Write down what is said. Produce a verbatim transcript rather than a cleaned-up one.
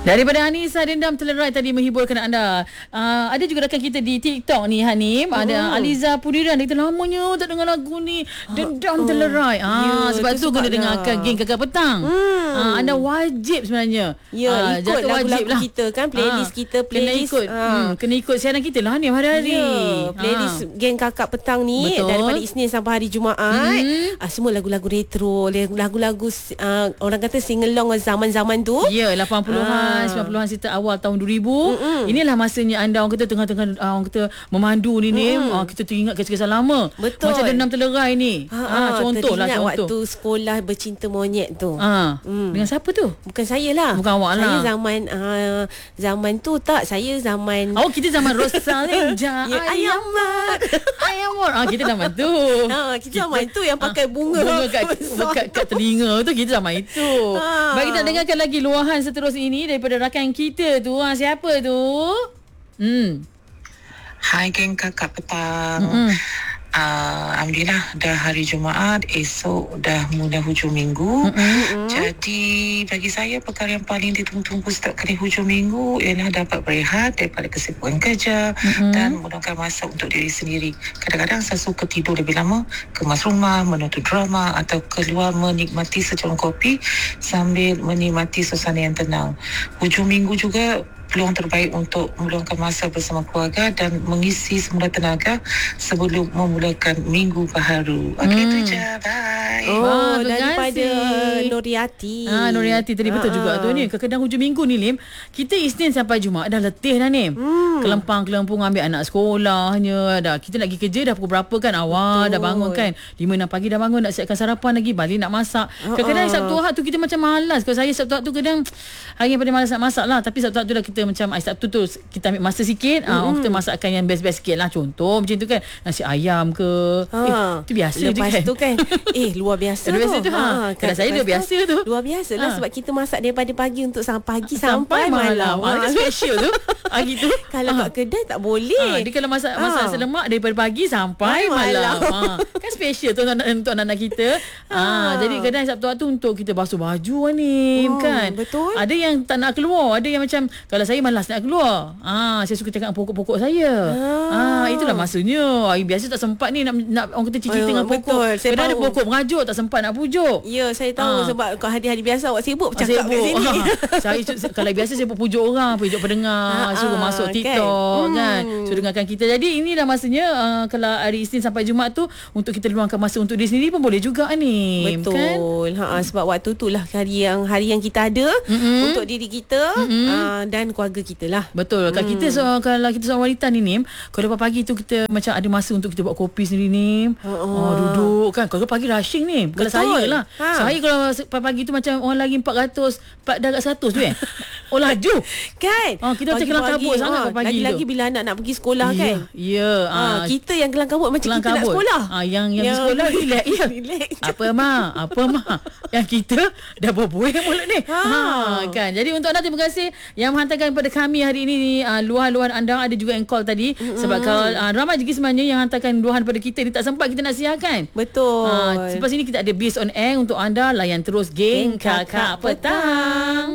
Daripada Anissa Dendam Telerai tadi menghiburkan anda. Uh, ada juga rakan kita di TikTok ni Hanim. Oh. Ada Aliza Pudiran. Dia kata lamanya tak dengar lagu ni. Dendam oh. Telerai. Ah, ya, sebab tu kena dengarkan Geng Kakak Petang. Hmm. Ah, anda wajib sebenarnya. Ya, ah, ikut lagu-lagu lah kita kan. Playlist ah, kita. Playlist. Kena ikut. Ah. Hmm, kena ikut siaran kita lah Hanim hari-hari. Ya, playlist ah. Geng Kakak Petang ni. Betul. Daripada Isnin sampai hari Jumaat. Hmm. Ah, semua lagu-lagu retro. Lagu-lagu uh, orang kata sing-along zaman-zaman tu. Ya, lapan puluhan. Ah. sembilan puluhan serta awal tahun dua ribu. Mm-mm. Inilah masanya anda orang kata tengah-tengah uh, orang kata memandu ni ni uh, kita teringat kisah-kisah lama. Betul. Macam Dendam Telerai ni. Ha, ha, contohlah contoh. Waktu sekolah bercinta monyet tu. Ha. Mm. Dengan siapa tu? Bukan saya lah. Bukan awak lah. Saya zaman uh, zaman tu tak, saya zaman oh kita zaman Rosalinja. Ya, ayam mat. Ayam mat. Ah kita zaman tu. Ha, kita zaman tu yang pakai bunga. Bunga kat, kat, kat telinga tu kita zaman itu. Ha. Baik, kita dengarkan lagi luahan seterusnya ini daripada rakan kita tu. Ha, siapa tu? Hmm. Hai geng Kakak Petang. Mm-hmm. Uh, Alhamdulillah dah hari Jumaat, esok dah mula hujung minggu. Mm-hmm. Jadi bagi saya perkara yang paling ditunggu-tunggu setiap kali hujung minggu ialah dapat berehat daripada kesibukan kerja. Mm-hmm. Dan meluangkan masa untuk diri sendiri. Kadang-kadang saya suka tidur lebih lama, kemas rumah, menonton drama atau keluar menikmati sejalan kopi sambil menikmati suasana yang tenang. Hujung minggu juga peluang terbaik untuk meluangkan masa bersama keluarga dan mengisi semula tenaga sebelum memulakan minggu baharu. Okey, hmm. itu je. Bye. Oh, oh daripada Nuriati. Ah, Nuriati tadi betul ah, juga tu ni. Kadang-kadang hujung minggu ni Lim, kita Isnin sampai Jumaat dah letih dah ni. Hmm. Kelempang-kelempung ambil anak sekolahnya. Dah kita nak pergi kerja dah pukul berapa kan? Awal betul. Dah bangun kan. lima enam pagi dah bangun nak siapkan sarapan lagi, balik nak masak. Uh-uh. Kadang-kadang Sabtu Ahad tu kita macam malas. Kalau saya Sabtu Ahad tu kadang hari yang paling malas nak masak lah. Tapi Sabtu Ahad tu dah kita macam Sabtu tu kita ambil masa sikit, mm-hmm. uh, kita masakkan yang best-best sikit lah. Contoh macam tu kan, nasi ayam ke. Ha. Eh, itu biasa je kan. Lepas tu kan, eh luar biasa tu. Biasa tu ha. ha. Kadang saya luar biasa tu. Luar biasa lah ha. Sebab kita masak daripada pagi untuk sampai pagi sampai, sampai malam. malam. Ha. Special tu. Ah gitu. Kalau ha. kat kedai tak boleh. Ha. Dia kalau masak masak ha. selemak daripada pagi sampai ha. malam. Ha. Kan special tu untuk anak-anak kita. Ha. ha. Jadi kadang Sabtu tu untuk kita basuh baju ni oh, kan. Betul. Ada yang tak nak keluar, ada yang macam kalau saya malas nak keluar. Ah, saya suka cakap dengan pokok-pokok saya. Ah, ah itulah masanya. Ah, biasa tak sempat ni nak, nak orang kata cici tengah pokok. Kadang ada pokok merajuk tak sempat nak pujuk. Ya, saya tahu ah. sebab kalau hari-hari biasa awak sibuk bercakap kat sini. Ah. saya kalau biasa saya pujuk orang, pujuk pendengar, ah, suruh masuk TikTok kan. kan. Hmm. Suruh dengarkan kita. Jadi inilah masanya uh, kalau hari Isnin sampai Jumaat tu untuk kita luangkan masa untuk diri sendiri pun boleh juga ni. Betul. Kan? Ha, sebab waktu tu lah hari yang hari yang kita ada mm-hmm. untuk diri kita mm-hmm. uh, dan keluarga kita lah. Betul. Kalau hmm. kita so, kalau kita seorang wanita ni Nim, kalau pagi tu kita macam ada masa untuk kita buat kopi sendiri Nim. Oh, oh duduk kan. Kalau pagi rushing Nim. Kalau saya lah. Ha. Saya kalau pagi tu macam orang lagi empat ratus, empat darab seratus tu eh. Oh laju. Kan? Oh, kita macam kelang kabut sangat ha. pagi tu. Lagi-lagi bila anak nak pergi sekolah ya, kan. Ya. Yeah. Ha. kita yang kelang kabut macam kelang kita kabut. Nak sekolah. Ah yang yang ya, sekolah relax. Ya. Relax. Apa ma? Apa ma? Yang kita dah berbuih mulut ni. Ha. ha kan. Jadi untuk anda terima kasih yang menghantarkan kepada kami hari ini ni uh, luahan-luahan anda. Ada juga yang call tadi mm-hmm. sebab kalau uh, ramai juga sebenarnya yang hantarkan luahan pada kita ni tak sempat kita nak siarkan. Betul. Uh, selepas ini kita ada Biz on Air untuk anda. Layan terus Geng Kakak Petang.